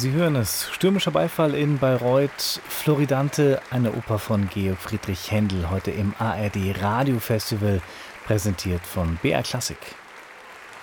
Sie hören es. Stürmischer Beifall in Bayreuth. Floridante, eine Oper von Georg Friedrich Händel, heute im ARD Radio Festival, präsentiert von BR Klassik.